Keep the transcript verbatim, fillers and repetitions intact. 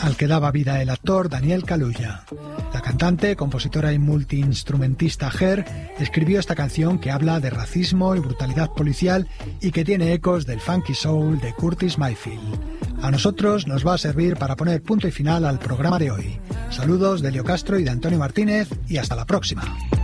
al que daba vida el actor Daniel Kaluuya. La cantante, compositora y multiinstrumentista Cher escribió esta canción que habla de racismo y brutalidad policial y que tiene ecos del funky soul de Curtis Mayfield. A nosotros nos va a servir para poner punto y final al programa de hoy. Saludos de Elio Castro y de Antonio Martínez y hasta la próxima.